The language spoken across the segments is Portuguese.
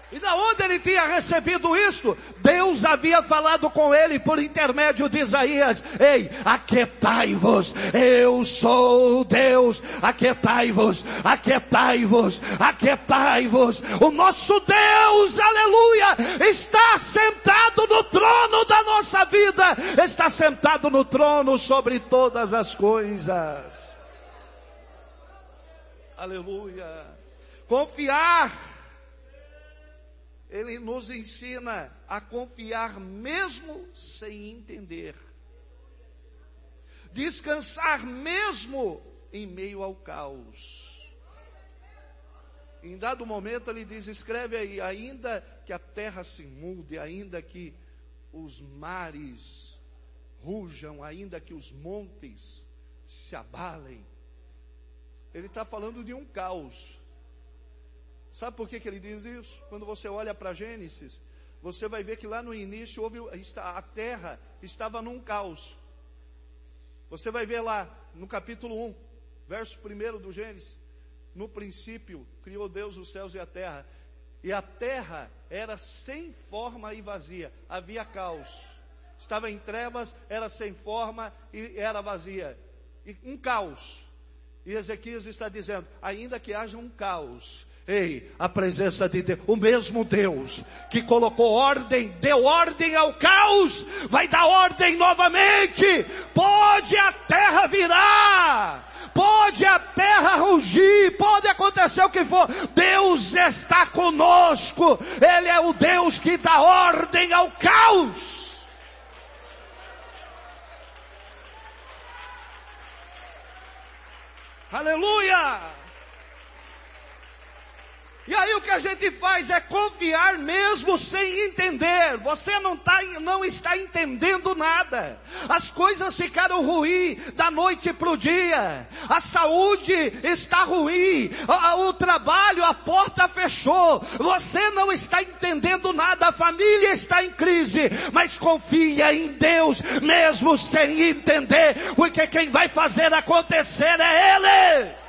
E da onde ele tinha recebido isso? Deus havia falado com ele por intermédio de Isaías. Ei, aquietai-vos, eu sou Deus. Aquietai-vos, aquietai-vos, aquietai-vos. O nosso Deus, aleluia, está sentado no trono da nossa vida. Está sentado no trono sobre todas as coisas. Aleluia. Confiar. Ele nos ensina a confiar mesmo sem entender. Descansar mesmo em meio ao caos. Em dado momento ele diz, escreve aí, ainda que a terra se mude, ainda que os mares rujam, ainda que os montes se abalem. Ele está falando de um caos. Sabe por que ele diz isso? Quando você olha para Gênesis, você vai ver que lá no início a terra estava num caos. Você vai ver lá no capítulo 1, verso 1 do Gênesis. No princípio criou Deus os céus e a terra. E a terra era sem forma e vazia. Havia caos. Estava em trevas, era sem forma e era vazia. E um caos. E Ezequias está dizendo, ainda que haja um caos, ei, a presença de Deus, o mesmo Deus que colocou ordem, deu ordem ao caos, vai dar ordem novamente. Pode a terra virar, pode a terra rugir, pode acontecer o que for, Deus está conosco. Ele é o Deus que dá ordem ao caos. Aleluia! E aí o que a gente faz é confiar mesmo sem entender. Você não está entendendo nada. As coisas ficaram ruins da noite para o dia. A saúde está ruim. O trabalho, a porta fechou. Você não está entendendo nada. A família está em crise. Mas confia em Deus mesmo sem entender. Porque quem vai fazer acontecer é Ele.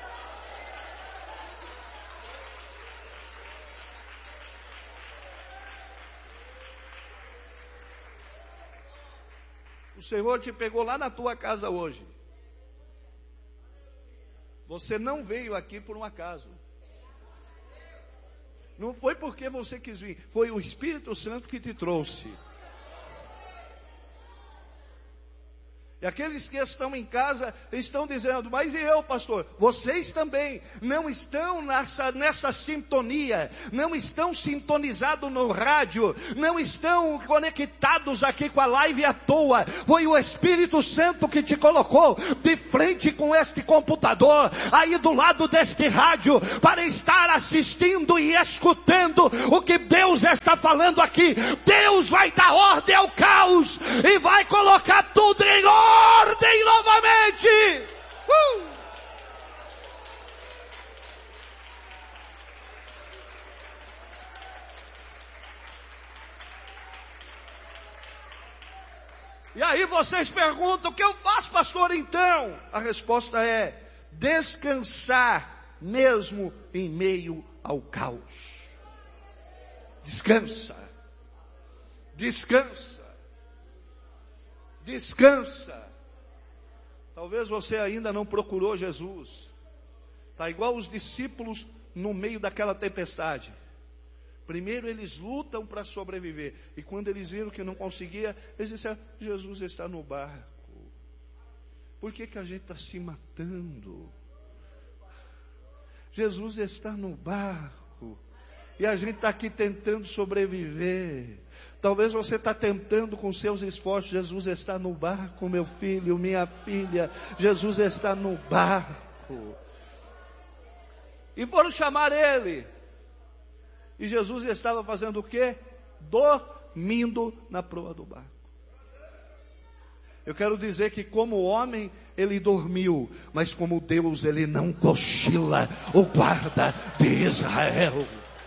O Senhor te pegou lá na tua casa hoje. Você não veio aqui por um acaso. Não foi porque você quis vir. Foi o Espírito Santo que te trouxe. E aqueles que estão em casa estão dizendo, mas e eu, pastor? Vocês também não estão nessa sintonia, não estão sintonizados no rádio, não estão conectados aqui com a live à toa. Foi o Espírito Santo que te colocou de frente com este computador, aí do lado deste rádio, para estar assistindo e escutando o que Deus está falando aqui. Deus vai dar ordem ao caos e vai colocar tudo em ordem novamente. E aí vocês perguntam, o que eu faço, pastor, então? A resposta é, descansar mesmo em meio ao caos. Descansa. Descansa. Descansa. Talvez você ainda não procurou Jesus. Está igual os discípulos no meio daquela tempestade. Primeiro eles lutam para sobreviver. E quando eles viram que não conseguia, eles disseram, Jesus está no barco. Por que a gente está se matando? Jesus está no barco. E a gente está aqui tentando sobreviver. Talvez você está tentando com seus esforços. Jesus está no barco, meu filho, minha filha. Jesus está no barco. E foram chamar ele. E Jesus estava fazendo o quê? Dormindo na proa do barco. Eu quero dizer que como homem ele dormiu, mas como Deus ele não cochila, o guarda de Israel.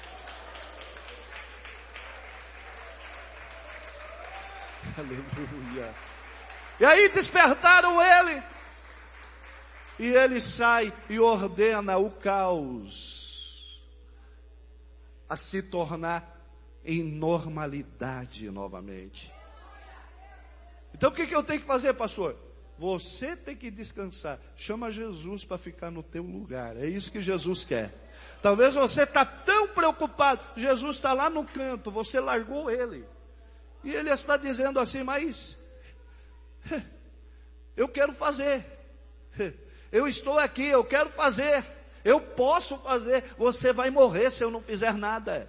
Aleluia. E aí despertaram ele. E ele sai e ordena o caos. a se tornar em normalidade novamente. Então o que eu tenho que fazer, pastor? Você tem que descansar. Chama Jesus para ficar no teu lugar. É isso que Jesus quer. Talvez você está tão preocupado. Jesus está lá no canto. Você largou ele. E ele está dizendo assim, mas eu quero fazer. Eu estou aqui, eu quero fazer. Eu posso fazer. Você vai morrer se eu não fizer nada.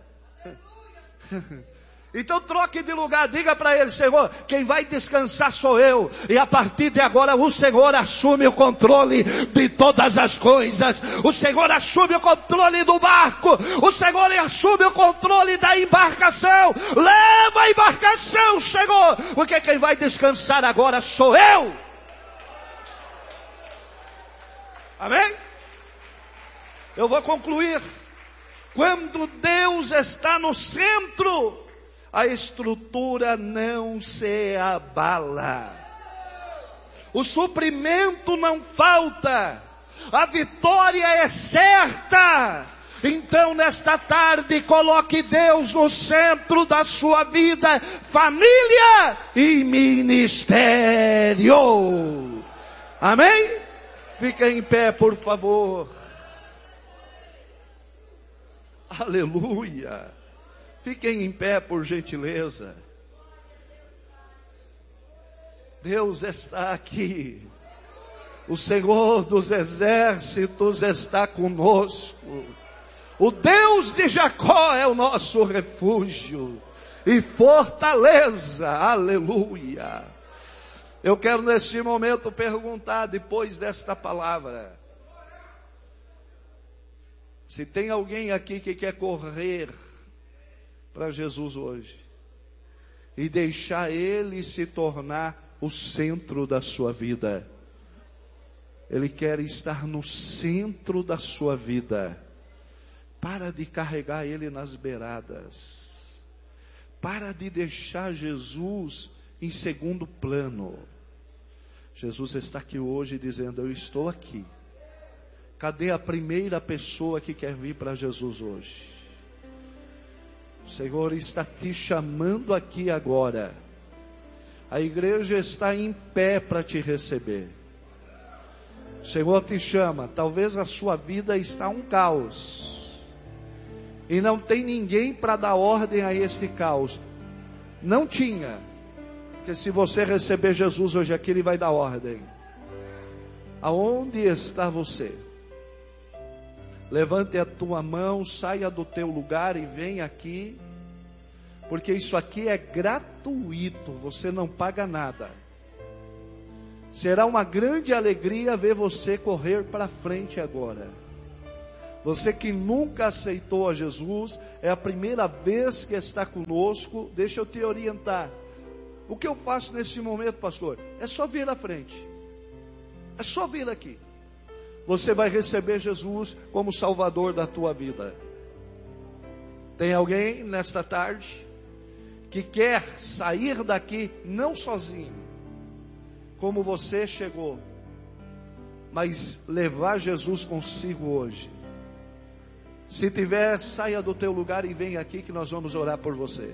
Então troque de lugar, diga para ele: Senhor, quem vai descansar sou eu, e a partir de agora o Senhor assume o controle de todas as coisas. O Senhor assume o controle do barco, o Senhor assume o controle da embarcação. Leva a embarcação, Senhor, porque quem vai descansar agora sou eu. Amém? Eu vou concluir. Quando Deus está no centro, a estrutura não se abala. O suprimento não falta. A vitória é certa. Então, nesta tarde, coloque Deus no centro da sua vida, família e ministério. Amém? Fica em pé, por favor. Aleluia. Fiquem em pé, por gentileza. Deus está aqui. O Senhor dos exércitos está conosco. O Deus de Jacó é o nosso refúgio e fortaleza. Aleluia. Eu quero neste momento perguntar, depois desta palavra, se tem alguém aqui que quer correr para Jesus hoje e deixar Ele se tornar o centro da sua vida. Ele quer estar no centro da sua vida. Para de carregar Ele nas beiradas. Para de deixar Jesus em segundo plano. Jesus está aqui hoje dizendo: eu estou aqui. Cadê a primeira pessoa que quer vir para Jesus hoje? O Senhor está te chamando aqui agora. A igreja está em pé para te receber. O Senhor te chama. Talvez a sua vida está um caos. E não tem ninguém para dar ordem a este caos. Não tinha. Porque se você receber Jesus hoje aqui, Ele vai dar ordem. Aonde está você? Levante a tua mão, saia do teu lugar e vem aqui, porque isso aqui é gratuito, você não paga nada. Será uma grande alegria ver você correr para frente agora. Você que nunca aceitou a Jesus, é a primeira vez que está conosco, deixa eu te orientar. O que eu faço nesse momento, pastor? É só vir à frente. É só vir aqui. Você vai receber Jesus como Salvador da tua vida. Tem alguém nesta tarde que quer sair daqui não sozinho, como você chegou, mas levar Jesus consigo hoje? Se tiver, saia do teu lugar e vem aqui que nós vamos orar por você.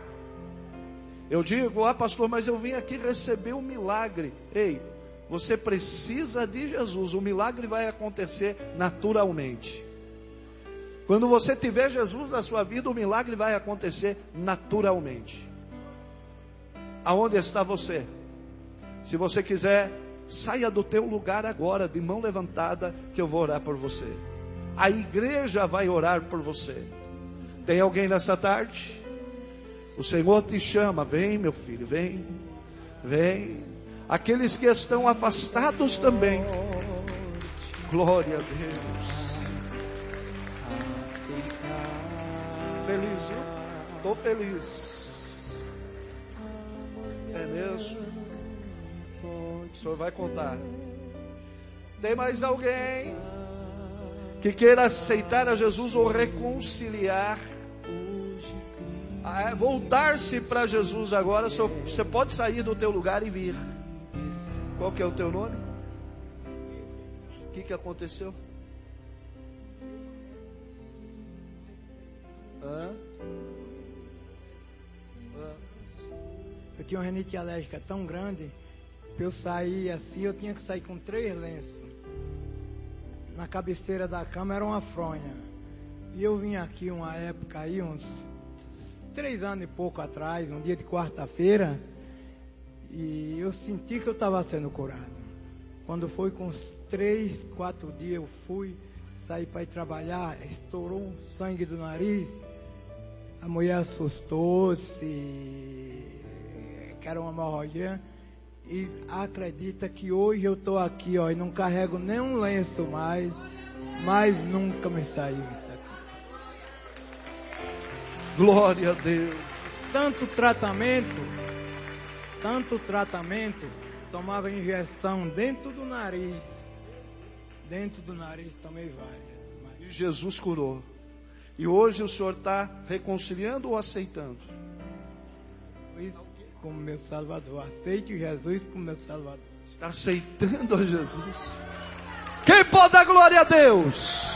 Eu digo: pastor, mas eu vim aqui receber um milagre. Ei, você precisa de Jesus. O milagre vai acontecer naturalmente. Quando você tiver Jesus na sua vida, o milagre vai acontecer naturalmente. Aonde está você? Se você quiser, saia do teu lugar agora, de mão levantada, que eu vou orar por você. A igreja vai orar por você. Tem alguém nessa tarde? O Senhor te chama. Vem, meu filho, vem. Vem. Aqueles que estão afastados também. Glória a Deus. Feliz, viu? Estou feliz. É mesmo? O Senhor vai contar. Tem mais alguém que queira aceitar a Jesus ou reconciliar? Voltar-se para Jesus agora. Você pode sair do teu lugar e vir. Qual que é o teu nome? O que aconteceu? Eu tinha uma rinite alérgica tão grande, que eu saía assim, eu tinha que sair com 3 lenços. Na cabeceira da cama era uma fronha. E eu vim aqui uma época aí, uns 3 anos e pouco atrás, um dia de quarta-feira, e eu senti que eu estava sendo curado. Quando foi com uns 3, 4 dias, eu fui, saí para ir trabalhar, estourou um sangue do nariz. A mulher assustou-se, que era uma hemorragia, e acredita que hoje eu estou aqui, ó, e não carrego nenhum lenço mais, mas nunca me saiu isso aqui. Glória a Deus. Tanto tratamento, tomava injeção dentro do nariz, tomei várias. E Jesus curou. E hoje o Senhor está reconciliando ou aceitando? Jesus como meu Salvador. Aceite Jesus como meu Salvador. Está aceitando a Jesus? Quem pode dar glória a Deus?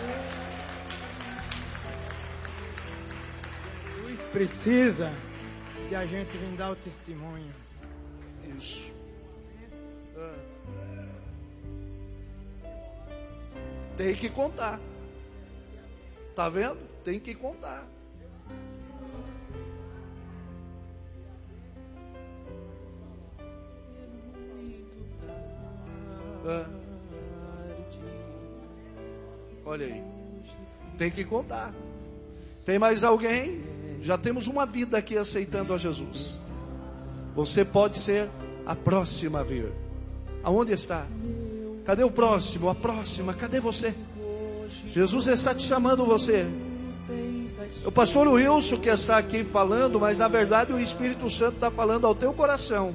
Jesus precisa de a gente vir dar o testemunho. Isso. Tem que contar. Tá vendo? Tem que contar. Olha aí. Tem que contar. Tem mais alguém? Já temos uma vida aqui aceitando a Jesus. Você pode ser a próxima a vir. Aonde está? Cadê o próximo? A próxima? Cadê você? Jesus está te chamando você. O pastor Wilson que está aqui falando, mas na verdade o Espírito Santo está falando ao teu coração.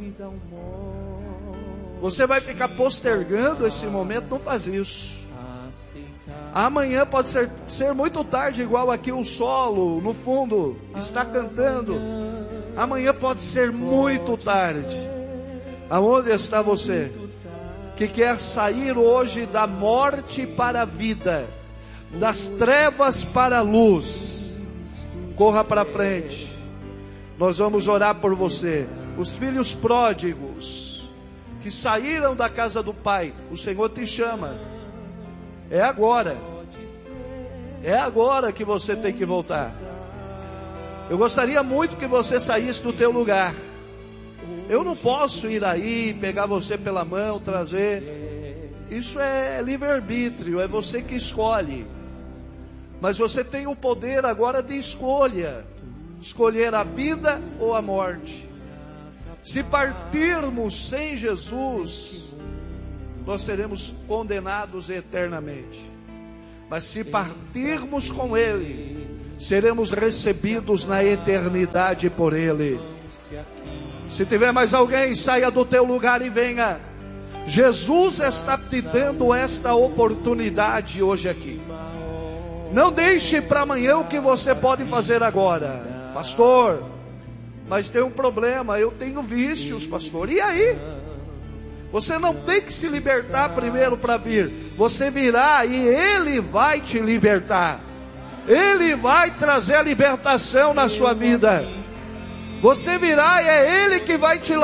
Você vai ficar postergando esse momento, não faz isso. Amanhã pode ser muito tarde, igual aqui o solo no fundo está cantando. Amanhã pode ser muito tarde. Aonde está você? Que quer sair hoje da morte para a vida, das trevas para a luz. Corra para frente. Nós vamos orar por você. Os filhos pródigos que saíram da casa do Pai, o Senhor te chama. É agora. É agora que você tem que voltar. Eu gostaria muito que você saísse do teu lugar. Eu não posso ir aí, pegar você pela mão, trazer. Isso é livre-arbítrio, é você que escolhe. Mas você tem o poder agora de escolha. Escolher a vida ou a morte. Se partirmos sem Jesus, nós seremos condenados eternamente. Mas se partirmos com Ele, seremos recebidos na eternidade por Ele. Se tiver mais alguém, saia do teu lugar e venha. Jesus está te dando esta oportunidade hoje aqui. Não deixe para amanhã o que você pode fazer agora. Pastor, mas tem um problema, eu tenho vícios, pastor. E aí? Você não tem que se libertar primeiro para vir. Você virá e Ele vai te libertar. Ele vai trazer a libertação na sua vida. Você virá e é Ele que vai te